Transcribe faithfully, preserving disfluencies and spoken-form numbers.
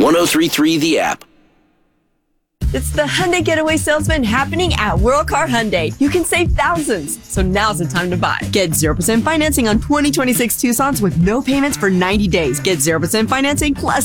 oh three point three The App. It's the Hyundai Getaway Salesman happening at World Car Hyundai. You can save thousands, so now's the time to buy. Get zero percent financing on twenty twenty-six Tucson's with no payments for ninety days. Get zero percent financing plus